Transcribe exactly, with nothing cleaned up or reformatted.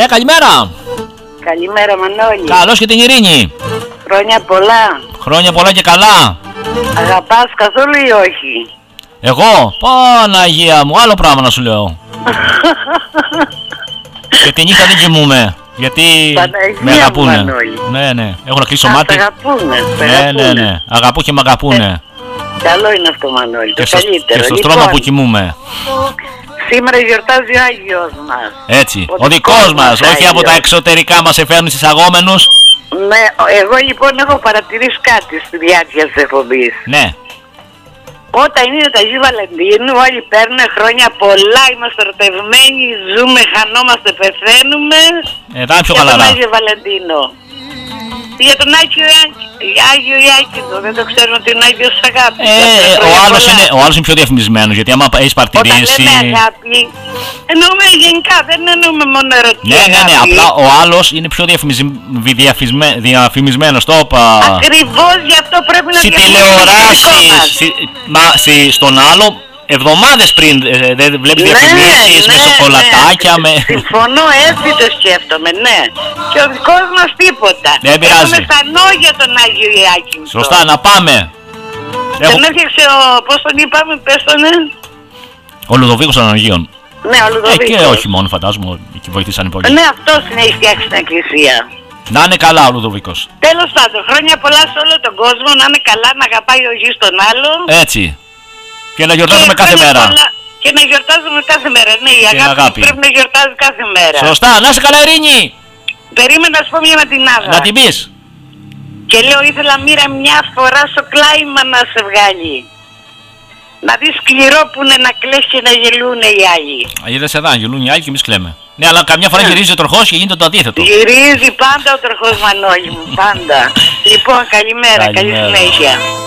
Ναι, καλημέρα. Καλημέρα Μανώλη. Καλώς και την Ειρήνη. Χρόνια πολλά. Χρόνια πολλά και καλά. Αγαπάς καθόλου ή όχι? Εγώ, Παναγία μου, άλλο πράγμα να σου λέω. Και τη νύχτα δεν κοιμούμαι. Γιατί Παναγία με αγαπούνε. μου, Ναι, ναι. Έχω να κλείσω Α, μάτι. σ' αγαπούνε, σ' Ναι, αγαπούνε. ναι, ναι. Αγαπούν και με αγαπούνε. Καλό είναι αυτό Μανώλη, Και το στο, καλύτερο. και στο Λοιπόν, στρώμα που κοιμούμαι. σήμερα γιορτάζει ο Άγιος μας. Έτσι. Ο Ο δικός μας, όχι Άγιος. από τα εξωτερικά μας εφέρνουν στις αγόμενους. Ναι, εγώ λοιπόν έχω παρατηρήσει κάτι στη διάρκεια της εκπομπής. Ναι. Όταν είναι τα Αγίου Βαλεντίνου, όλοι παίρνουν χρόνια πολλά, είμαστε ερωτευμένοι, ζούμε, χανόμαστε, πεθαίνουμε. Ε, θα είναι πιο Για τον χαλαρά. Άγιο Βαλεντίνο. Για τον Άγιο Άγιο Ιάκηδο, δεν το ξέρουμε ότι είναι Άγιος Αγάπης. Ε, ε, ο, άλλος είναι, ο άλλος είναι πιο διαφημισμένος, γιατί άμα έχεις Όταν παρτιρίσει... λέμε αγάπη, εννοούμε γενικά, δεν εννοούμε μόνο ερωτική Ναι, ναι, ναι, αγάπη. απλά ο άλλος είναι πιο διαφημισι- διαφημισμε- διαφημισμένος, το είπα. Ακριβώς γι' αυτό πρέπει να Στη διαφημίσουμε το δικό τηλεοράσεις, μας. στη- μα στη- στον άλλο, εβδομάδες πριν, ε, δεν βλέπεις Ναι, διαφημίσεις με ναι, σοκολατάκια, ναι. με... Συμφωνώ, έτσι το σκέφτομαι, ναι. Και ο δικός μας τίποτα. Δεν πειράζει. Έχουμε στα νόγια τον Άγιο Ιάκη. Σωστά, να πάμε. Έχω... Τον έφτιαξε ο, πώς τον είπαμε, πες τον, ε? Ο Λουδοβίκος των Αναγίων. Ναι, ο Ε, Λουδοβίκος. και όχι μόνο, φαντάζομαι, εκεί βοηθήσανε πολύ. Ναι, αυτός είναι, έχει φτιάξει την εκκλησία. Να είναι καλά ο Λουδοβίκος. Τέλος πάντων, χρόνια πολλά σε όλο τον κόσμο, να είναι καλά, να αγαπάει ο γης τον άλλο. Έτσι. Και να γιορτάζουμε Και κάθε χρόνια μέρα. πολλά- Και να γιορτάζουμε κάθε μέρα, ναι, η Την αγάπη, αγάπη. πρέπει να γιορτάζει κάθε μέρα. Σωστά, να είσαι καλά, Ειρήνη. Περίμενα να σου πω μια ματινάδα. Να την πεις. Και λέω ήθελα μοίρα μια φορά στο κλάιμα να σε βγάλει. Να δεις σκληρό που είναι να κλαις και να γελούνε οι άλλοι. Είδες εδώ, γελούν οι άλλοι και εμείς κλαίμε. Ναι, αλλά καμιά φορά Ναι. γυρίζει ο τροχός και γίνεται το αντίθετο. Γυρίζει πάντα ο τροχός Μανώλη μου, πάντα. Λοιπόν, καλημέρα, καλή Καλημέρα. συνέχεια.